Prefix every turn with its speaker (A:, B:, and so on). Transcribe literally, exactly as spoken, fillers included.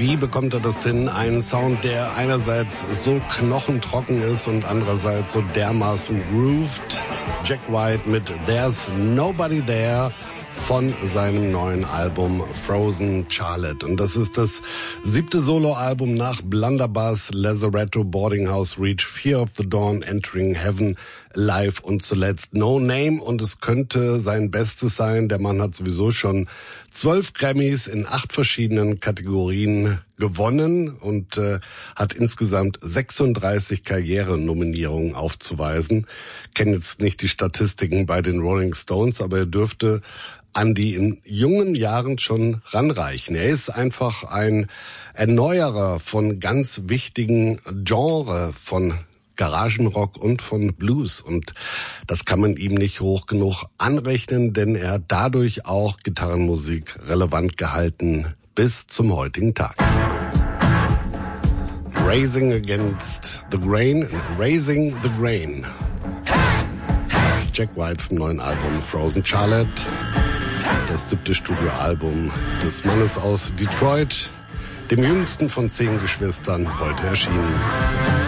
A: Wie bekommt er das hin? Einen Sound, der einerseits so knochentrocken ist und andererseits so dermaßen grooved. Jack White mit There's Nobody There von seinem neuen Album Frozen Charlotte. Und das ist das siebte Soloalbum nach Blunderbuss, Lazaretto, Boarding House Reach, Fear of the Dawn, Entering Heaven, Live und zuletzt No Name. Und es könnte sein Bestes sein. Der Mann hat sowieso schon zwölf Grammys in acht verschiedenen Kategorien gewonnen und äh, hat insgesamt sechsunddreißig Karrierenominierungen aufzuweisen. Ich kenne jetzt nicht die Statistiken bei den Rolling Stones, aber er dürfte an die in jungen Jahren schon ranreichen. Er ist einfach ein Erneuerer von ganz wichtigen Genre, von Garagenrock und von Blues. Und das kann man ihm nicht hoch genug anrechnen, denn er hat dadurch auch Gitarrenmusik relevant gehalten bis zum heutigen Tag. Raising Against the Grain, Raising the Grain. Jack White vom neuen Album Frozen Charlotte. Das siebte Studioalbum des Mannes aus Detroit, dem jüngsten von zehn Geschwistern, heute erschienen.